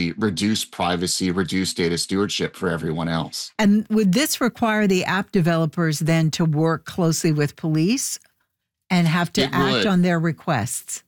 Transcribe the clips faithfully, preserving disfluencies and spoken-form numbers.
security, reduced privacy, reduced data stewardship for everyone else. And would this require the app developers then to work closely with police and have to It act would. on their requests?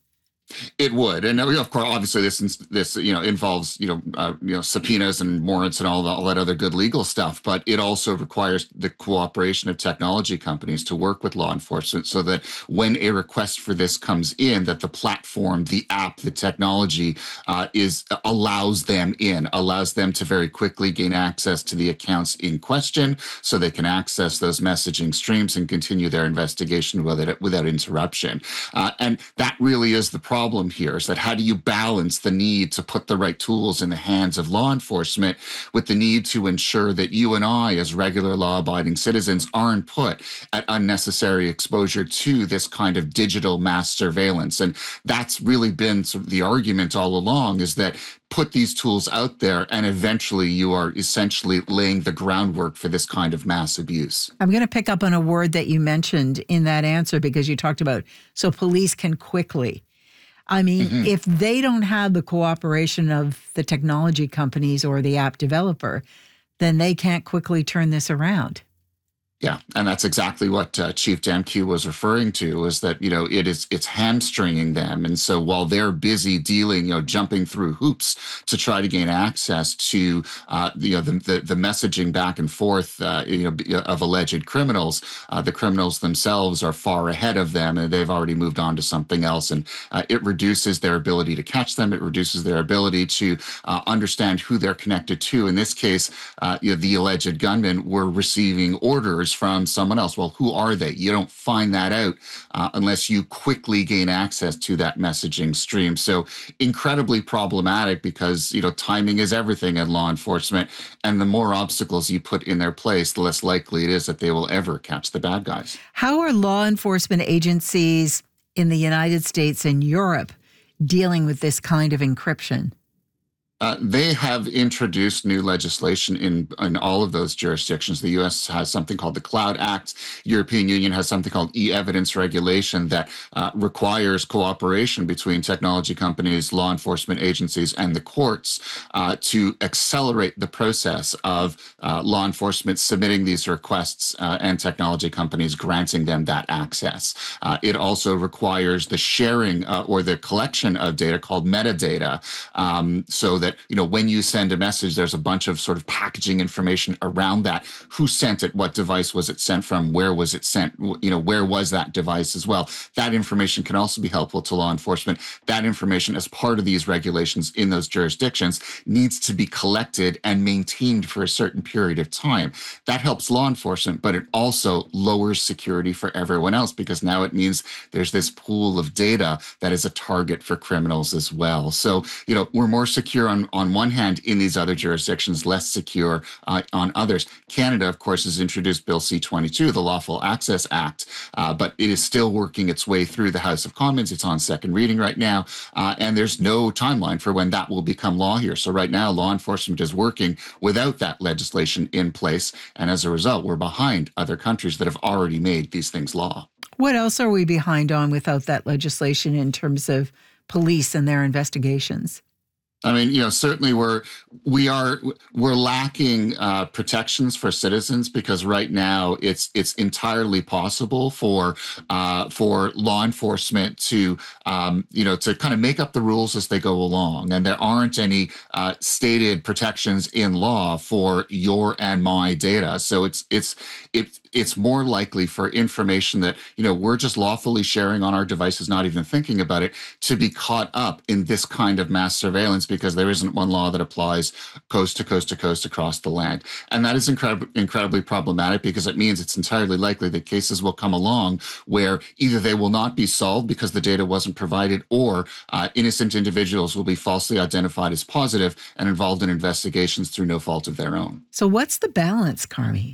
It would, and of course, obviously, this this you know involves you know uh, you know subpoenas and warrants and all that, all that other good legal stuff. But it also requires the cooperation of technology companies to work with law enforcement, so that when a request for this comes in, that the platform, the app, the technology uh, is allows them in, allows them to very quickly gain access to the accounts in question, so they can access those messaging streams and continue their investigation without without interruption. Uh, and that really is the problem. Problem here is that how do you balance the need to put the right tools in the hands of law enforcement with the need to ensure that you and I, as regular law-abiding citizens, aren't put at unnecessary exposure to this kind of digital mass surveillance? And that's really been sort of the argument all along, is that put these tools out there and eventually you are essentially laying the groundwork for this kind of mass abuse. I'm going to pick up on a word that you mentioned in that answer, because you talked about so police can quickly. I mean, mm-hmm. if they don't have the cooperation of the technology companies or the app developer, then they can't quickly turn this around. Yeah, and that's exactly what uh, Chief Demke was referring to, is that, you know, it is it's hamstringing them. And so while they're busy dealing, you know, jumping through hoops to try to gain access to, uh, you know, the, the, the messaging back and forth, uh, you know, of alleged criminals, uh, the criminals themselves are far ahead of them, and they've already moved on to something else. And uh, it reduces their ability to catch them. It reduces their ability to uh, understand who they're connected to. In this case, uh, you know, the alleged gunmen were receiving orders from someone else. Well, who are they? You don't find that out uh, unless you quickly gain access to that messaging stream. So incredibly problematic, because, you know, timing is everything in law enforcement. And the more obstacles you put in their place, the less likely it is that they will ever catch the bad guys. How are law enforcement agencies in the United States and Europe dealing with this kind of encryption? Uh, they have introduced new legislation in, in all of those jurisdictions. The U S has something called the Cloud Act. European Union has something called e-evidence regulation that uh, requires cooperation between technology companies, law enforcement agencies, and the courts uh, to accelerate the process of uh, law enforcement submitting these requests uh, and technology companies granting them that access. Uh, it also requires the sharing uh, or the collection of data called metadata, um, so that you know, when you send a message, there's a bunch of sort of packaging information around that. Who sent it? What device was it sent from? Where was it sent? You know, where was that device as well? That information can also be helpful to law enforcement. That information, as part of these regulations in those jurisdictions, needs to be collected and maintained for a certain period of time. That helps law enforcement, but it also lowers security for everyone else, because now it means there's this pool of data that is a target for criminals as well. So, you know, we're more secure on on one hand in these other jurisdictions, less secure uh, on others. Canada, of course, has introduced Bill C twenty-two, the Lawful Access Act, uh, but it is still working its way through the House of Commons. It's on second reading right now, uh, and there's no timeline for when that will become law here. So right now, law enforcement is working without that legislation in place, and as a result, we're behind other countries that have already made these things law. What else are we behind on without that legislation in terms of police and their investigations? I mean, you know, certainly we're we are we're lacking uh, protections for citizens, because right now it's it's entirely possible for uh, for law enforcement to um, you know to kind of make up the rules as they go along, and there aren't any uh, stated protections in law for your and my data. So it's it's it. It's more likely for information that, you know, we're just lawfully sharing on our devices, not even thinking about it, to be caught up in this kind of mass surveillance, because there isn't one law that applies coast to coast to coast across the land. And that is incredib- incredibly problematic, because it means it's entirely likely that cases will come along where either they will not be solved because the data wasn't provided, or uh, innocent individuals will be falsely identified as positive and involved in investigations through no fault of their own. So what's the balance, Carmi?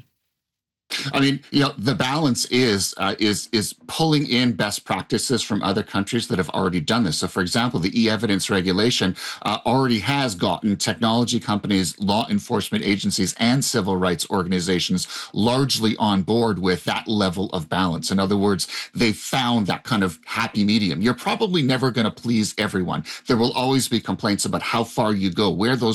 I mean, you know, the balance is uh, is is pulling in best practices from other countries that have already done this. So, for example, the e-evidence regulation uh, already has gotten technology companies, law enforcement agencies, and civil rights organizations largely on board with that level of balance. In other words, they found that kind of happy medium. You're probably never going to please everyone. There will always be complaints about how far you go, where those